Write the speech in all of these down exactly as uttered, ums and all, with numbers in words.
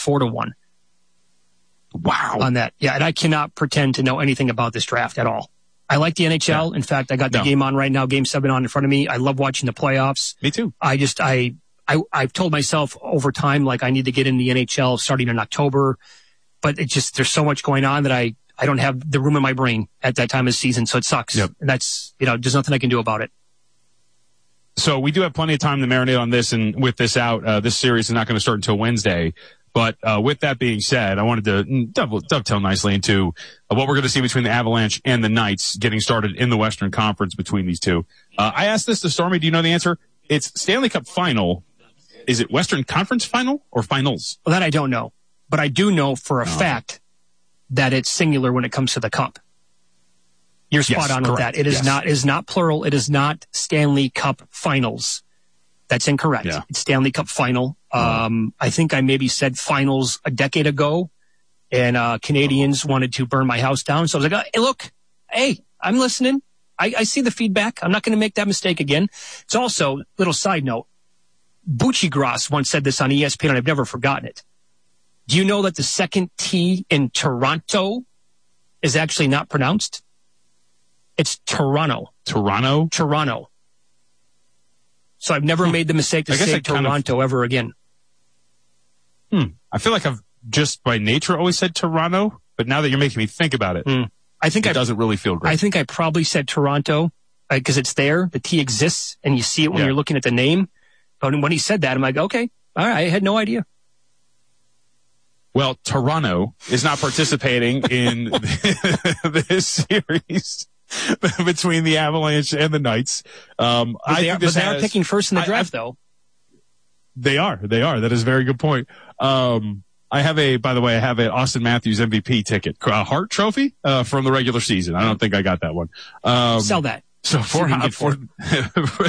four to one. Wow. On that. Yeah, and I cannot pretend to know anything about this draft at all. I like the N H L. Yeah. In fact, I got the no. game on right now, game seven on in front of me. I love watching the playoffs. Me too. I just, I, I, I've told myself over time, like I need to get in the N H L starting in October, but it just, there's so much going on that I, I don't have the room in my brain at that time of the season. So it sucks. Yep. And that's, you know, there's nothing I can do about it. So we do have plenty of time to marinate on this, and with this out, uh, this series is not going to start until Wednesday. But uh, with that being said, I wanted to dovetail nicely into uh, what we're going to see between the Avalanche and the Knights getting started in the Western Conference between these two. Uh, I asked this to Stormy. Do you know the answer? It's Stanley Cup Final. Is it Western Conference Final or Finals? Well, that I don't know. But I do know for a oh. fact that it's singular when it comes to the Cup. You're spot yes, on correct. with that. It is yes. not, it is not plural. It is not Stanley Cup Finals. That's incorrect. Yeah. It's Stanley Cup Final. Um, I think I maybe said finals a decade ago, and uh, Canadians wanted to burn my house down. So I was like, hey, look, hey, I'm listening. I, I see the feedback. I'm not going to make that mistake again. It's also, little side note, Bucci Gross once said this on E S P N, and I've never forgotten it. Do you know that the second T in Toronto is actually not pronounced? It's Toronto. Toronto? Toronto. So I've never hmm. made the mistake to say Toronto of, ever again. Hmm. I feel like I've just by nature always said Toronto, but now that you're making me think about it, hmm. I think it I, doesn't really feel great. I think I probably said Toronto because uh, it's there. The T exists, and you see it when yeah. you're looking at the name. But when he said that, I'm like, okay, all right, I had no idea. Well, Toronto is not participating in this series between the Avalanche and the Knights. Um, but they, I are, think this but they has, are picking first in the draft, I, I, though. They are. They are. That is a very good point. Um, I have a, by the way, I have an Austin Matthews M V P ticket, a Hart Trophy uh, from the regular season. I don't think I got that one. Um, Sell that. So for for, for,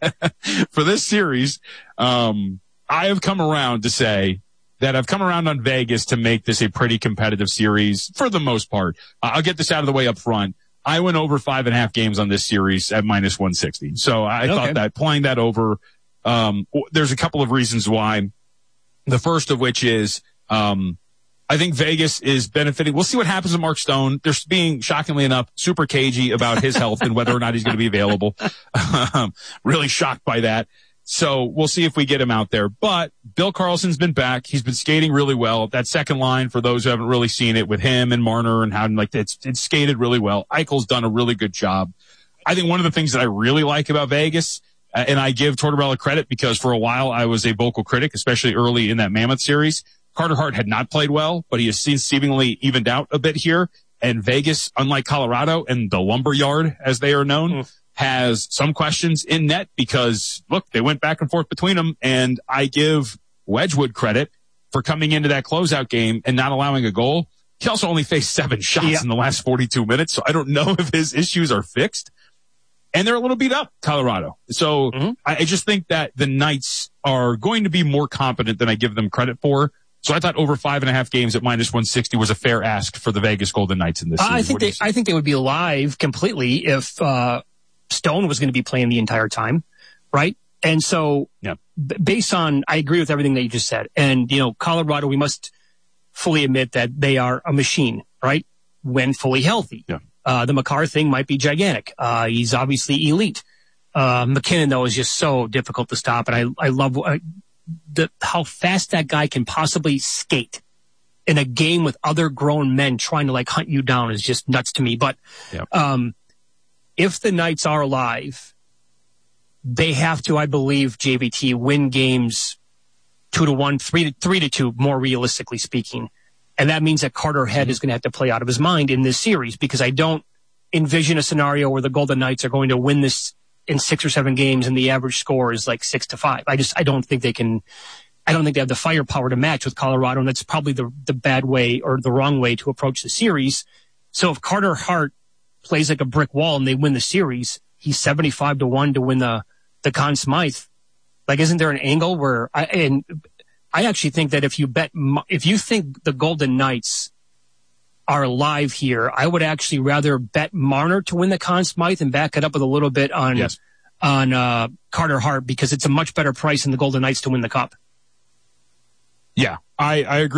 for this series, um, I have come around to say that I've come around on Vegas to make this a pretty competitive series for the most part. Uh, I'll get this out of the way up front. I went over five and a half games on this series at minus one sixty. So I okay. thought that playing that over, um, there's a couple of reasons why. The first of which is, um, I think Vegas is benefiting. We'll see what happens with Mark Stone. They're being, shockingly enough, super cagey about his health and whether or not he's going to be available. Um, really shocked by that. So we'll see if we get him out there. But Bill Carlson's been back. He's been skating really well. That second line, for those who haven't really seen it, with him and Marner and Howden, like it's, it's skated really well. Eichel's done a really good job. I think one of the things that I really like about Vegas, uh, and I give Tortorella credit because for a while I was a vocal critic, especially early in that Mammoth series. Carter Hart had not played well, but he has seen seemingly evened out a bit here. And Vegas, unlike Colorado and the Lumberyard, as they are known, mm. has some questions in net because, look, they went back and forth between them. And I give Wedgwood credit for coming into that closeout game and not allowing a goal. He also only faced seven shots yeah. in the last forty-two minutes. So I don't know if his issues are fixed. And they're a little beat up, Colorado. So mm-hmm. I, I just think that the Knights are going to be more competent than I give them credit for. So I thought over five and a half games at minus one sixty was a fair ask for the Vegas Golden Knights in this series. I think they, I think they would be live completely if, uh, Stone was going to be playing the entire time. Right. And so yeah. b- based on, I agree with everything that you just said. And, you know, Colorado, we must fully admit that they are a machine, right? When fully healthy. Yeah. Uh, the Makar thing might be gigantic. Uh, he's obviously elite. Uh, McKinnon though is just so difficult to stop. And I, I love, uh, The, how fast that guy can possibly skate in a game with other grown men trying to like hunt you down is just nuts to me. But, yep. um, if the Knights are alive, they have to, I believe, J V T win games two to one, three to three to two, more realistically speaking. And that means that Carter Head mm-hmm. is going to have to play out of his mind in this series because I don't envision a scenario where the Golden Knights are going to win this in six or seven games and the average score is like six to five. I just, I don't think they can, I don't think they have the firepower to match with Colorado. And that's probably the, the bad way or the wrong way to approach the series. So if Carter Hart plays like a brick wall and they win the series, he's seventy-five to one to win the, the Conn Smythe. Like, isn't there an angle where I, and I actually think that if you bet, if you think the Golden Knights are live here, I would actually rather bet Marner to win the Conn Smythe and back it up with a little bit on yes. on uh, Carter Hart because it's a much better price than the Golden Knights to win the Cup. Yeah, I, I agree.